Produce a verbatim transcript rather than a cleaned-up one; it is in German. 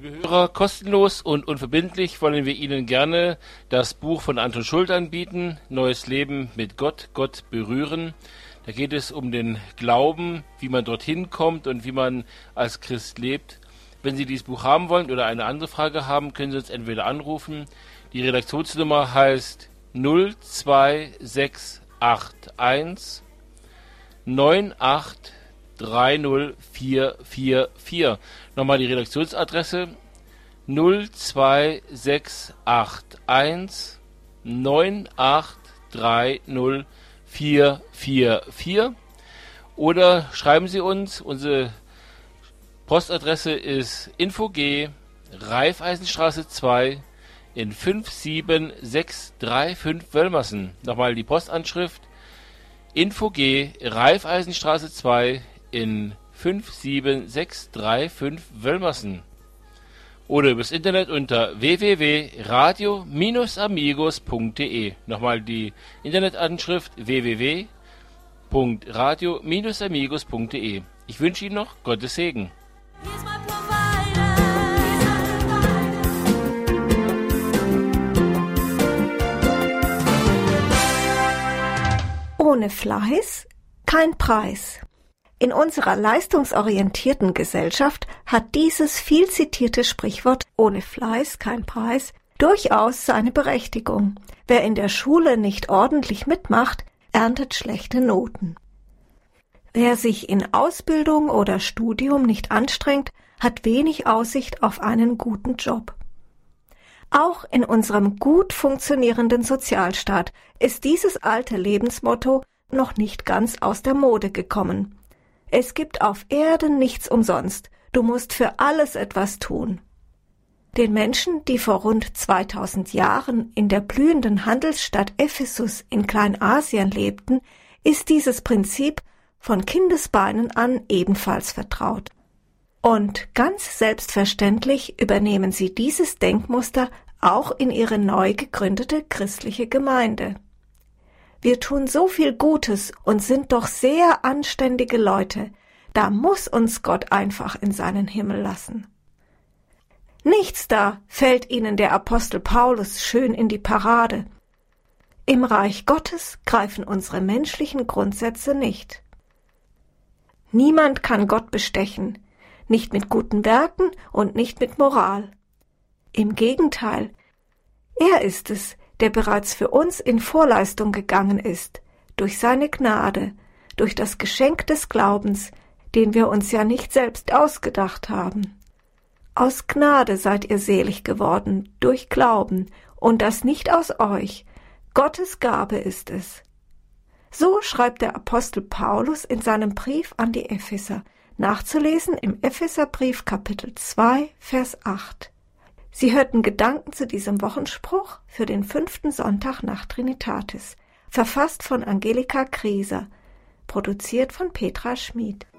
Liebe Hörer, kostenlos und unverbindlich wollen wir Ihnen gerne das Buch von Anton Schult anbieten, Neues Leben mit Gott, Gott berühren. Da geht es um den Glauben, wie man dorthin kommt und wie man als Christ lebt. Wenn Sie dieses Buch haben wollen oder eine andere Frage haben, können Sie uns entweder anrufen. Die Redaktionsnummer heißt null zwei sechs acht eins neun acht drei null vier vier vier. Nochmal die Redaktionsadresse null zwei sechs acht eins neun acht drei null vier vier vier. Oder schreiben Sie uns, unsere Postadresse ist infog Raiffeisenstraße zwei in fünf sieben sechs drei fünf Wölmersen. Nochmal die Postanschrift infog Raiffeisenstraße zwei in fünf sieben sechs drei fünf Wölmersen. Oder übers Internet unter w w w punkt radio amigos punkt de. Nochmal die Internetanschrift w w w punkt radio amigos punkt de. Ich wünsche Ihnen noch Gottes Segen. Ohne Fleiß kein Preis. In unserer leistungsorientierten Gesellschaft hat dieses viel zitierte Sprichwort ohne Fleiß kein Preis durchaus seine Berechtigung. Wer in der Schule nicht ordentlich mitmacht, erntet schlechte Noten. Wer sich in Ausbildung oder Studium nicht anstrengt, hat wenig Aussicht auf einen guten Job. Auch in unserem gut funktionierenden Sozialstaat ist dieses alte Lebensmotto noch nicht ganz aus der Mode gekommen. Es gibt auf Erden nichts umsonst. Du musst für alles etwas tun. Den Menschen, die vor rund zweitausend Jahren in der blühenden Handelsstadt Ephesus in Kleinasien lebten, ist dieses Prinzip von Kindesbeinen an ebenfalls vertraut. Und ganz selbstverständlich übernehmen sie dieses Denkmuster auch in ihre neu gegründete christliche Gemeinde. Wir tun so viel Gutes und sind doch sehr anständige Leute. Da muss uns Gott einfach in seinen Himmel lassen. Nichts da fällt ihnen der Apostel Paulus schön in die Parade. Im Reich Gottes greifen unsere menschlichen Grundsätze nicht. Niemand kann Gott bestechen, nicht mit guten Werken und nicht mit Moral. Im Gegenteil, er ist es, der bereits für uns in Vorleistung gegangen ist, durch seine Gnade, durch das Geschenk des Glaubens, den wir uns ja nicht selbst ausgedacht haben. Aus Gnade seid ihr selig geworden, durch Glauben, und das nicht aus euch, Gottes Gabe ist es. So schreibt der Apostel Paulus in seinem Brief an die Epheser, nachzulesen im Epheserbrief Kapitel zwei, Vers acht. Sie hörten Gedanken zu diesem Wochenspruch für den fünften Sonntag nach Trinitatis, verfasst von Angelika Grieser, produziert von Petra Schmid.